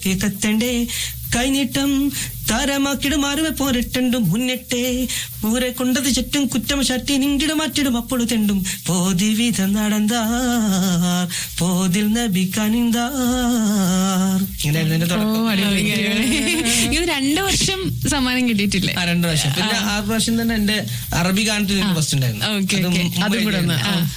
കണക്കെ കത്തണ്ടേ കൈനീട്ടം താരമാക്കിടും മാറുവെ പോരട്ടുണ്ടും മുന്നിട്ടേ ഊരെ കൊണ്ടത് ചുറ്റും കുറ്റം ശാറ്റി നിങ്കിടും മാറ്റിടും അപ്പോഴും തെണ്ടും പോതി വിധം നടന്താർ പോതിൽ നബിക്കാനിന്താർ. ഇങ്ങനെയായിരുന്നു എന്റെ തുടക്കം. ഇത് 2 വർഷം സമ്മാനം കിട്ടിയിട്ടില്ലേ? 2 വർഷം. പിന്നെ 6 പ്രാവശ്യം തന്നെ എന്റെ അറബി ഗാനത്തിൽ ഫസ്റ്റ് ഉണ്ടായിരുന്നു. അതും കൂടെ ഒന്ന്